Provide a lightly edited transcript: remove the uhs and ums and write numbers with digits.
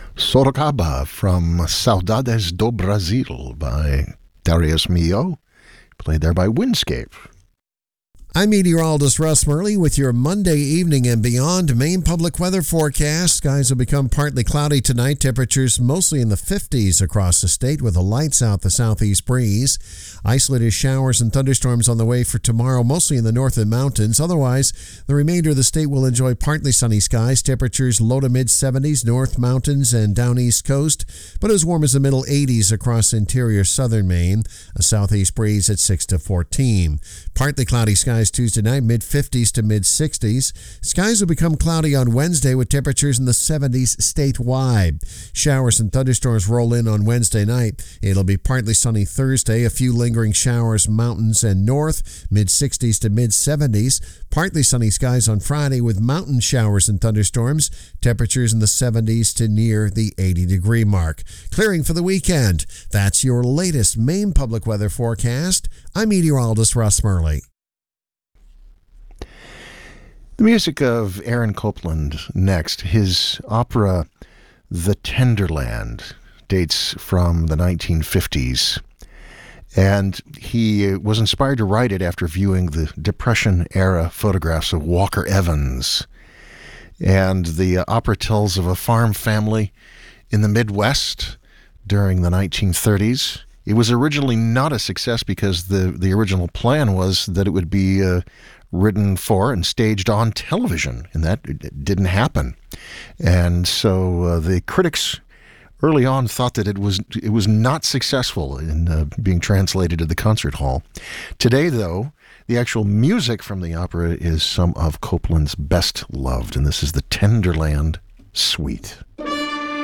Sorocaba from Saudades do Brasil by Darius Milhaud, played there by Windscape. I'm meteorologist Russ Murley with your Monday evening and beyond Maine public weather forecast. Skies will become partly cloudy tonight. Temperatures mostly in the 50s across the state with a light south to southeast breeze. Isolated showers and thunderstorms on the way for tomorrow, mostly in the north and mountains. Otherwise, the remainder of the state will enjoy partly sunny skies. Temperatures low to mid 70s, north mountains and down east coast, but as warm as the middle 80s across interior southern Maine. A southeast breeze at 6 to 14. Partly cloudy skies Tuesday night, mid-50s to mid-60s. Skies will become cloudy on Wednesday with temperatures in the 70s statewide. Showers and thunderstorms roll in on Wednesday night. It'll be partly sunny Thursday, a few lingering showers mountains and north, mid-60s to mid-70s. Partly sunny skies on Friday with mountain showers and thunderstorms. Temperatures in the 70s to near the 80-degree mark. Clearing for the weekend. That's your latest Maine public weather forecast. I'm meteorologist Russ Murley. The music of Aaron Copland next. His opera, The Tenderland, dates from the 1950s. And he was inspired to write it after viewing the Depression-era photographs of Walker Evans. And the opera tells of a farm family in the Midwest during the 1930s. It was originally not a success because the original plan was that it would be written for and staged on television, and that didn't happen. And so the critics early on thought that it was not successful in being translated to the concert hall. Today, though, the actual music from the opera is some of Copland's best loved, and this is the Tenderland Suite.